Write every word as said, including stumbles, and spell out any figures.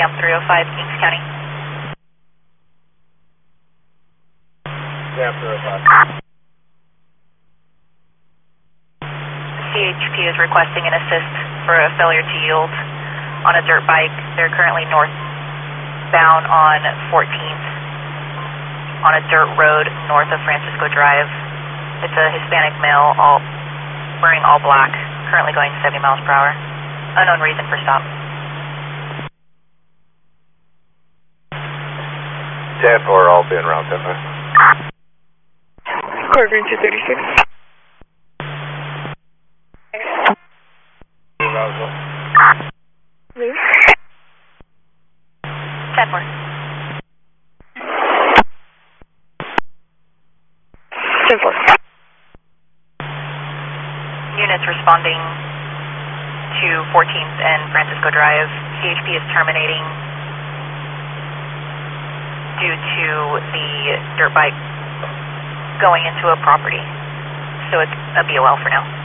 Sam three oh five, Kings County. Sam three oh five. C H P is requesting an assist for a failure to yield on a dirt bike. They're currently northbound on fourteenth on a dirt road north of Francisco Drive. It's a Hispanic male, all wearing all black, currently going seventy miles per hour. Unknown reason for stop. ten four, I'll be in route ten five. Car green two thirty-six. Move. ten four. ten four. Units responding to fourteenth and Francisco Drive. C H P is terminating due to the dirt bike going into a property. So it's a B O L for now.